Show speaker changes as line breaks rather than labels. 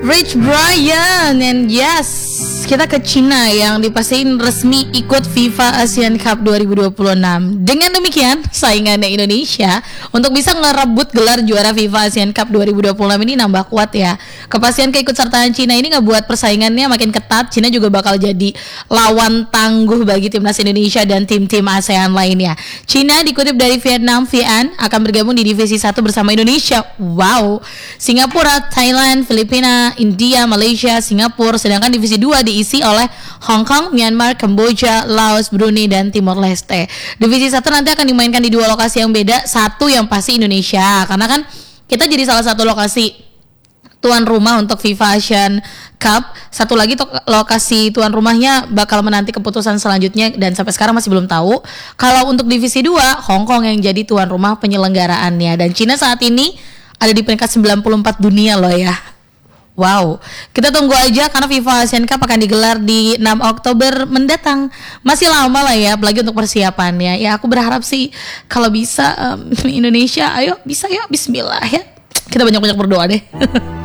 Rich Brian, and yes, kita ke Cina yang dipastiin resmi ikut FIFA Asian Cup 2026. Dengan demikian, saingannya Indonesia untuk bisa ngerebut gelar juara FIFA Asian Cup 2026 ini nambah kuat ya. Kepastian keikutsertaan Cina ini ngebuat persaingannya makin ketat. Cina juga bakal jadi lawan tangguh bagi timnas Indonesia dan tim-tim ASEAN lainnya. Cina dikutip dari Vietnam, Vian akan bergabung di divisi 1 bersama Indonesia. Wow. Singapura, Thailand, Filipina, India, Malaysia, Singapura. Sedangkan divisi 2 diisi oleh Hong Kong, Myanmar, Kamboja, Laos, Brunei, dan Timor Leste. Divisi 1 nanti akan dimainkan di 2 lokasi yang beda. Satu yang pasti Indonesia, karena kan kita jadi salah satu lokasi tuan rumah untuk FIFA Asian Cup. Satu lagi lokasi tuan rumahnya bakal menanti keputusan selanjutnya dan sampai sekarang masih belum tahu. Kalau untuk divisi 2, Hong Kong yang jadi tuan rumah penyelenggaraannya. Dan Cina saat ini ada di peringkat 94 dunia loh ya. Wow, kita tunggu aja karena FIFA Asian Cup akan digelar di 6 Oktober mendatang. Masih lama lah ya, apalagi untuk persiapannya. Ya aku berharap sih kalau bisa Indonesia, ayo bisa ya, bismillah ya. Kita banyak-banyak berdoa deh.